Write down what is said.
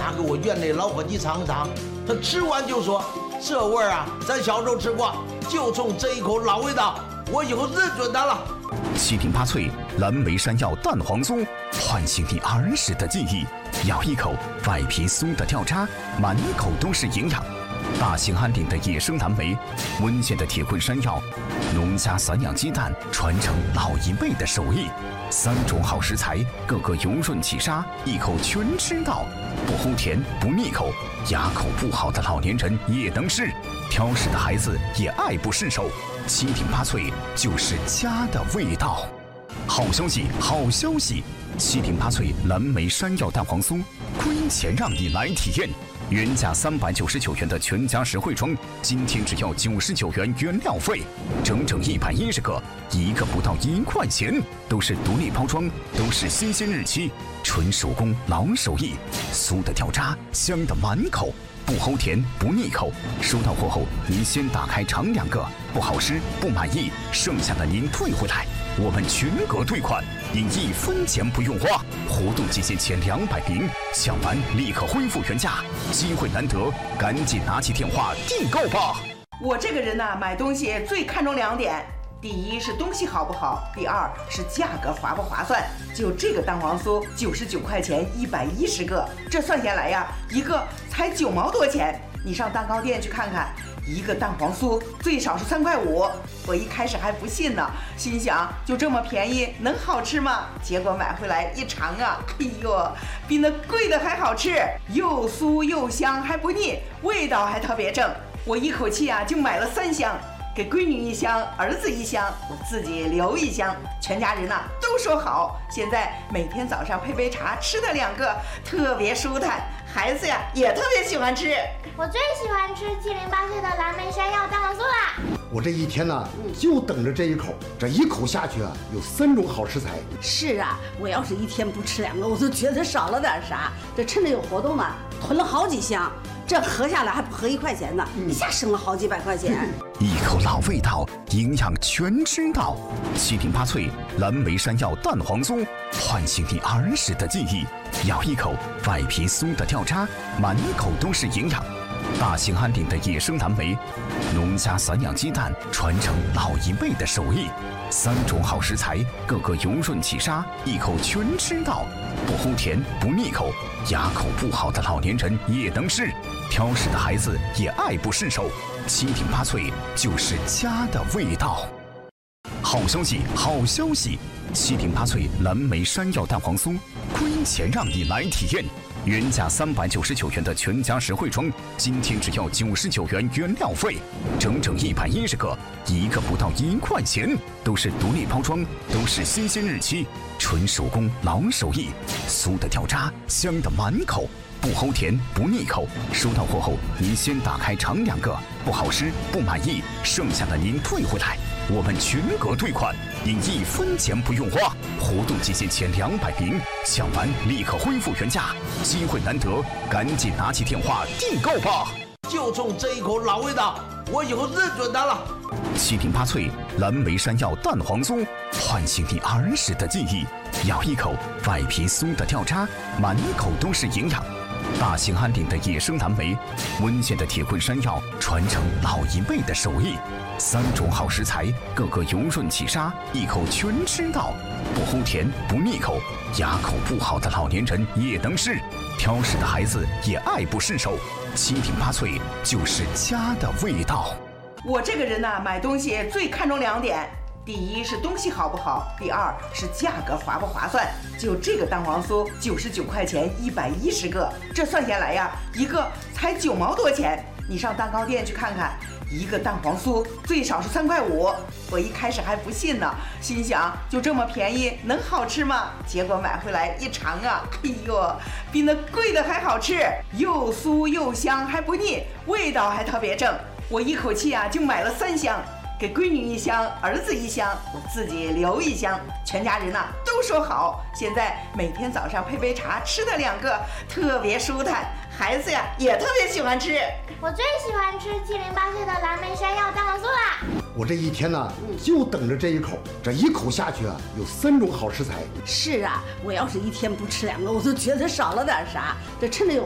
拿给我院内老伙计尝尝。他吃完就说：“这味儿啊，咱小时候吃过，就冲这一口老味道，我以后认准它了。” 7顶8脆蓝莓山药蛋黄酥，唤醒你儿时的记忆。咬一口，外皮酥的掉渣，满口都是营养。大兴安岭的野生蓝莓，温县的铁棍山药，农家散养鸡蛋，传承老一辈的手艺。3种好食材，个个油润起沙，一口全吃到，不齁甜不腻口，牙口不好的老年人也能吃，挑食的孩子也爱不释手。7顶8脆就是家的味道。好消息，好消息！7顶8脆蓝莓山药蛋黄酥，亏钱让你来体验。原价399元的全家实惠装，今天只要99元原料费，整整110个，一个不到1块钱，都是独立包装，都是新鲜日期，纯手工老手艺，酥的掉渣，香的满口，不齁甜不腻口。收到货后，您先打开尝2个，不好吃不满意，剩下的您退回来，我们全额退款，您1分钱不用花。活动期限前200名，抢完立刻恢复原价，机会难得，赶紧拿起电话订购吧。 我这个人呢，买东西最看重2点，第一是东西好不好，第二是价格划不划算。就这个蛋黄酥99块钱110个，这算下来呀，一个才9毛多钱。你上蛋糕店去看看，一个蛋黄酥最少是3块5。我一开始还不信呢，心想就这么便宜能好吃吗？结果买回来一尝啊，哎呦，比那贵的还好吃，又酥又香还不腻，味道还特别正。我一口气啊就买了3箱，给闺女1箱，儿子1箱，我自己留1箱，全家人呐都说好。现在每天早上配杯茶，吃它2个，特别舒坦。孩子呀也特别喜欢吃。 我最喜欢吃7顶8脆的蓝莓山药蛋黄酥啦！ 我这一天呢，就等着这一口，这一口下去啊，有3种好食材。 是啊，我要是一天不吃2个，我都觉得少了点啥。这趁着有活动嘛，囤了好几箱，这合下来还不合1块钱呢，一下省了好几百块钱。 一口老味道，营养全知道。7顶8脆蓝莓山药蛋黄酥，唤醒你儿时的记忆。咬一口，外皮酥的掉渣，满口都是营养。大兴安岭的野生蓝莓，农家散养鸡蛋，传承老一辈的手艺。3种好食材，个个油润起沙，一口全吃到，不齁甜不腻口，牙口不好的老年人也能吃，挑食的孩子也爱不释手。7顶8脆就是家的味道。好消息，好消息！7顶8脆蓝莓山药蛋黄酥，亏钱让你来体验。原价399元的全家实惠装，今天只要99元原料费，整整110个，一个不到1块钱，都是独立包装，都是新鲜日期，纯手工老手艺，酥的掉渣，香的满口，不齁甜不腻口。收到货后，您先打开尝2个，不好吃不满意，剩下的您退回来，我们全额退款，您1分钱不用花。活动期限前200名，抢完立刻恢复原价，机会难得，赶紧拿起电话订购吧。 就冲这一口老味道，我以后认准它了。 7顶8脆蓝莓山药蛋黄酥，唤醒你儿时的记忆。咬一口，外皮酥的掉渣，满口都是营养。大兴安岭的野生蓝莓，温县的铁棍山药，传承老一辈的手艺。3种好食材，个个油润起沙，一口全吃到，不齁甜不腻口，牙口不好的老年人也能吃，挑食的孩子也爱不释手。7顶8脆就是家的味道。 我这个人呢，买东西最看重2点，第一是东西好不好，第二是价格划不划算。就这个蛋黄酥99块钱110个，这算下来呀，一个才9毛多钱。你上蛋糕店去看看，一个蛋黄酥最少是3块5。我一开始还不信呢，心想就这么便宜能好吃吗？结果买回来一尝啊，哎呦，比那贵的还好吃，又酥又香还不腻，味道还特别正。我一口气啊就买了3箱，给闺女1箱，儿子1箱，我自己留1箱，全家人呐都说好。现在每天早上配杯茶，吃它2个，特别舒坦。孩子呀也特别喜欢吃。 我最喜欢吃7顶8脆的蓝莓山药蛋黄酥啦！ 我这一天呢，就等着这一口，这一口下去啊，有3种好食材。 是啊，我要是一天不吃2个，我都觉得少了点啥。这趁着有